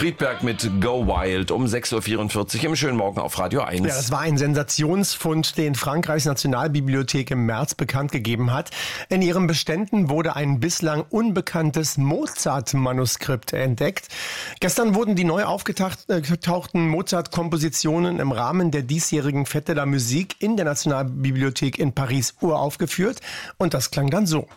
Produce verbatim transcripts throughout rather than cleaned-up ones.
Friedberg mit Go Wild um sechs Uhr vierundvierzig im schönen Morgen auf Radio eins. Ja, das war ein Sensationsfund, den Frankreichs Nationalbibliothek im März bekannt gegeben hat. In ihren Beständen wurde ein bislang unbekanntes Mozart-Manuskript entdeckt. Gestern wurden die neu aufgetauchten Mozart-Kompositionen im Rahmen der diesjährigen Fête de la Musique in der Nationalbibliothek in Paris uraufgeführt. Und das klang dann so.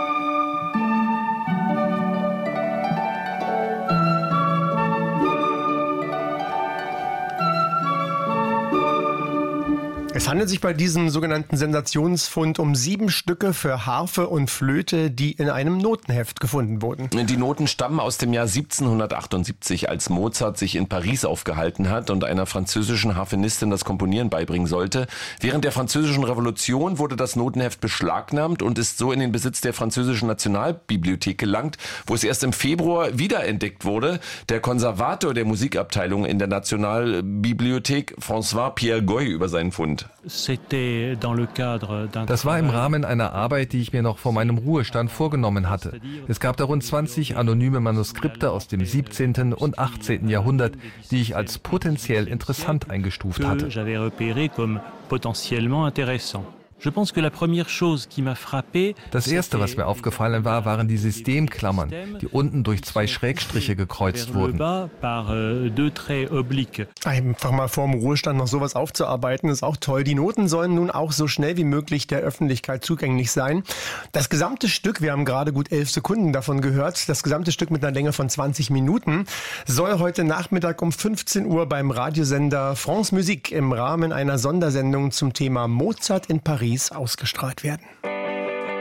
Es handelt sich bei diesem sogenannten Sensationsfund um sieben Stücke für Harfe und Flöte, die in einem Notenheft gefunden wurden. Die Noten stammen aus dem Jahr siebzehnhundertachtundsiebzig, als Mozart sich in Paris aufgehalten hat und einer französischen Harfenistin das Komponieren beibringen sollte. Während der Französischen Revolution wurde das Notenheft beschlagnahmt und ist so in den Besitz der französischen Nationalbibliothek gelangt, wo es erst im Februar wiederentdeckt wurde. Der Konservator der Musikabteilung in der Nationalbibliothek, François-Pierre Goy, über seinen Fund. Das war im Rahmen einer Arbeit, die ich mir noch vor meinem Ruhestand vorgenommen hatte. Es gab da rund zwanzig anonyme Manuskripte aus dem siebzehnten und achtzehnten Jahrhundert, die ich als potenziell interessant eingestuft hatte. Das erste, was mir aufgefallen war, waren die Systemklammern, die unten durch zwei Schrägstriche gekreuzt wurden. Einfach mal vorm Ruhestand noch sowas aufzuarbeiten, ist auch toll. Die Noten sollen nun auch so schnell wie möglich der Öffentlichkeit zugänglich sein. Das gesamte Stück, wir haben gerade gut elf Sekunden davon gehört, das gesamte Stück mit einer Länge von zwanzig Minuten, soll heute Nachmittag um fünfzehn Uhr beim Radiosender France Musique im Rahmen einer Sondersendung zum Thema Mozart in Paris ausgestrahlt werden.